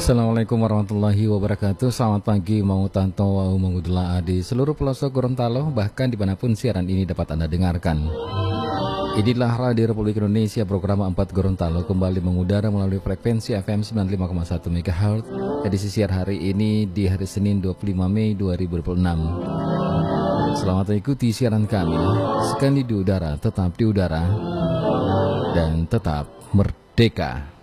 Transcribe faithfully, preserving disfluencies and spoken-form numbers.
Assalamualaikum warahmatullahi wabarakatuh. Selamat pagi, mau tanto wau mengudula di seluruh pelosok Gorontalo, bahkan dimanapun siaran ini dapat Anda dengarkan. Inilah Radio Republik Indonesia, program empat Gorontalo kembali mengudara melalui frekuensi F M sembilan puluh lima koma satu MHz. Edisi siar hari ini di hari Senin dua puluh lima Mei dua ribu dua puluh enam. Selamat mengikuti siaran kami. Sekali di udara, tetap di udara, dan tetap merdeka.